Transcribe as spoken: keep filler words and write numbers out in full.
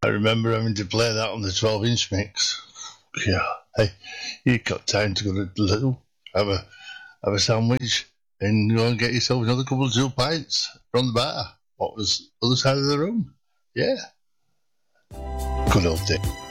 remember having to play that on the twelve inch mix. Yeah, hey, you got time to go to the Lidl, have a have a sandwich, and go and get yourself another couple of two pints from the bar. What was the other side of the room? Yeah, good old day.